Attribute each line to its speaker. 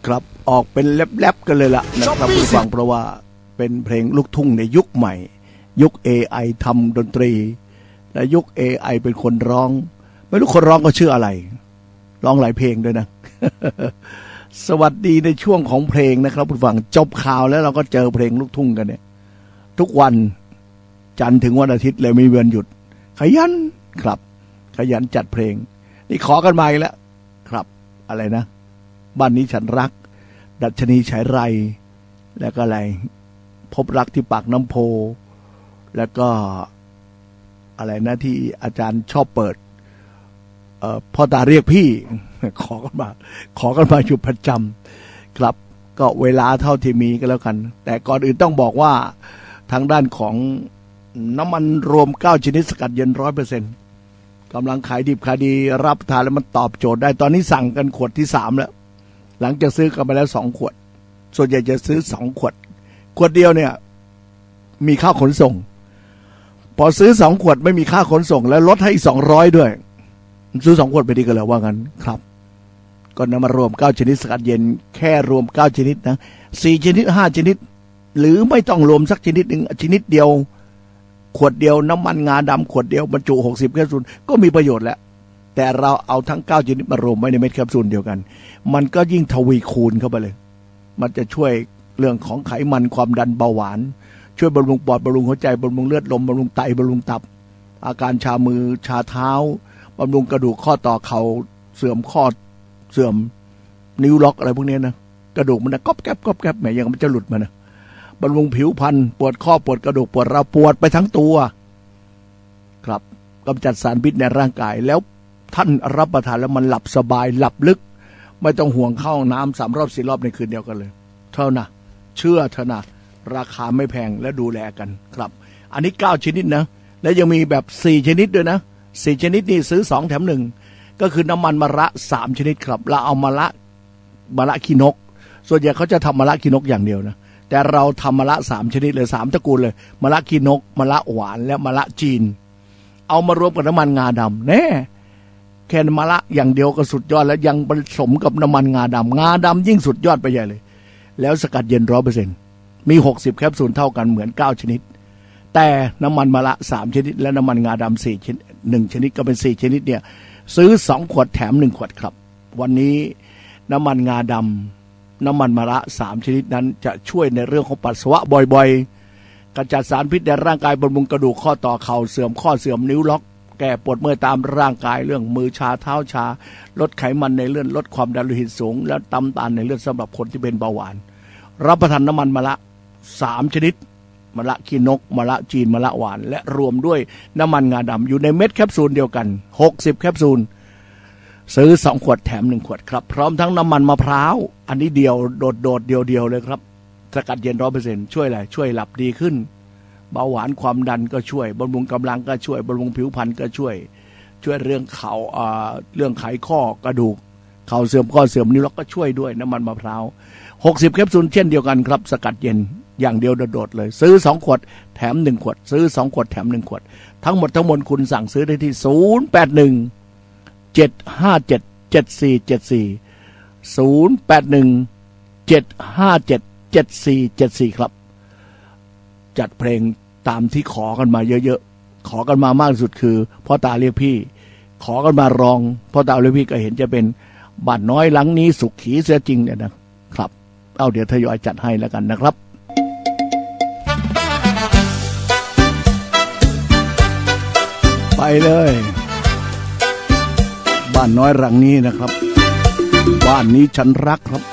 Speaker 1: ครับออกเป็นแลบๆกันเลยล่ะนะครับผู้ฟังเพราะว่าเป็นเพลงลูกทุ่งในยุคใหม่ยุค AI ทำดนตรีและยุค AI เป็นคนร้องไม่รู้คนร้องก็ชื่ออะไรร้องหลายเพลงด้วยนะ สวัสดีในช่วงของเพลงนะครับผู้ฟังจบข่าวแล้วเราก็เจอเพลงลูกทุ่งกันเนี่ยทุกวันจันทร์ถึงวันอาทิตย์เลยไม่มีวันหยุดขยันครับขยันจัดเพลงนี่ขอกันมาอีกแล้วครับอะไรนะบ้านนี้ฉันรักดัชนีฉายไรแล้วก็อะไรพบรักที่ปากน้ำโพแล้วก็อะไรนะที่อาจารย์ชอบเปิดพ่อตาเรียกพี่ขอกันมาอยู่ประจำครับก็เวลาเท่าที่มีก็แล้วกันแต่ก่อนอื่นต้องบอกว่าทางด้านของน้ำมันรวม9ชนิดสกัดเย็น 100% กำลังขายดิบขายดีรับทานแล้วมันตอบโจทย์ได้ตอนนี้สั่งกันขวดที่3แล้วหลังจากซื้อกันไปแล้ว2ขวดส่วนใหญ่จะซื้อ2ขวดเดียวเนี่ยมีค่าขนส่งพอซื้อ2ขวดไม่มีค่าขนส่งแล้วลดให้อีก200ด้วยซื้อ2ขวดไปดีกันแล้วว่างั้นครับก็นำมารวม9ชนิดสกัดเย็นแค่รวม9ชนิดนะ4ชนิด5ชนิดหรือไม่ต้องรวมสักชนิดนึงชนิดเดียวขวดเดียวน้ำมันงาดำขวดเดียวบรรจุ60แคปซูลก็มีประโยชน์แล้วแต่เราเอาทั้ง9ชนิดมารวมไว้ในเม็ดแคปซูลเดียวกันมันก็ยิ่งทวีคูณเข้าไปเลยมันจะช่วยเรื่องของไขมันความดันเบาหวานช่วยบำรุงปอดบำรุงหัวใจบำรุงเลือดลมบำรุงไตบำรุงตับอาการชามือชาเท้าบำรุงกระดูกข้อต่อเข่าเสื่อมข้อเสื่อมนิ้วล็อกอะไรพวกนี้นะกระดูกมันก๊อบแก๊บแหมยังมันจะหลุดมานะบำรุงผิวพรรณปวดข้อปวดกระดูกปวดเราปวดไปทั้งตัวครับกำจัดสารพิษในร่างกายแล้วท่านรับประทานแล้วมันหลับสบายหลับลึกไม่ต้องห่วงเข้าน้ำ3 รอบ4 รอบในคืนเดียวกันเลยเท่านะเชื่อเถอะนะราคาไม่แพงและดูแลกันครับอันนี้9ชนิดนะและยังมีแบบ4ชนิดด้วยนะ4ชนิดนี่ซื้อ2แถม1ก็คือน้ำมันมะระ3ชนิดครับเราเอามะระขี้นกส่วนใหญ่เขาจะทำมะระขี้นกอย่างเดียวนะแต่เราทำมะระ3ชนิดเลย3ตระกูลเลยมะระขี้นกมะระหวานและมะระจีนเอามารวมกับน้ำมันงาดำแน่แค่มะระอย่างเดียวก็สุดยอดแล้วยังผสมกับน้ำมันงาดำยิ่งสุดยอดไปใหญ่เลยแล้วสกัดเย็น 100% มี60แคปซูลเท่ากันเหมือน9ชนิดแต่น้ำมันมะระ3ชนิดและน้ำมันงาดำ4ชนิด1ชนิดก็เป็น4ชนิดเนี่ยซื้อ2ขวดแถม1ขวดครับวันนี้น้ำมันงาดำน้ำมันมะระ3ชนิดนั้นจะช่วยในเรื่องของปัสสาวะบ่อยๆกำจัดสารพิษในร่างกายบำรุงกระดูกข้อต่อเข่าเสื่อมข้อเสื่อมนิ้วล็อกแก้ปวดเมื่อยตามร่างกายเรื่องมือชาเท้าชาลดไขมันในเลือดลดความดันโลหิตสูงและน้ำตาลในเลือดสำหรับคนที่เป็นเบาหวานรับประทานน้ำมันมะระ3ชนิดมะระขี้นกมะระจีนมะระหวานและรวมด้วยน้ำมันงาดำอยู่ในเม็ดแคปซูลเดียวกัน60แคปซูลซื้อ2ขวดแถม1ขวดครับพร้อมทั้งน้ำมันมะพร้าวอันนี้เดียวโดดเดียวเลยครับสกัดเย็น 100% ช่วยอะไรช่วยหลับดีขึ้นเบาหวานความดันก็ช่วยบำรุงกำลังก็ช่วยบำรุงผิวพรรณก็ช่วยเรื่องเข่าเรื่องไขข้อกระดูกเข่าเสื่อมข้อเสื่อมนิ้วล็อกก็ช่วยด้วยน้ำมันมะพร้าว60แคปซูลเช่นเดียวกันครับสกัดเย็นอย่างเดียวโดดเลยซื้อ2ขวดแถม1ขวดซื้อ2ขวดแถม1ขวดทั้งหมดคุณสั่งซื้อได้ที่081 757 7474 081 757 7474ครับจัดเพลงตามที่ขอกันมาเยอะๆขอกันมามากที่สุดคือพ่อตาเรียกพี่ขอกันมารองพ่อตาเรียกพี่ก็เห็นจะเป็นบ้านน้อยหลังนี้สุขีเสียจริงเนี่ยนะครับเอาเดี๋ยวทยอยจัดให้แล้วกันนะครับไปเลยบ้านน้อยหลังนี้นะครับบ้านนี้ฉันรักครับ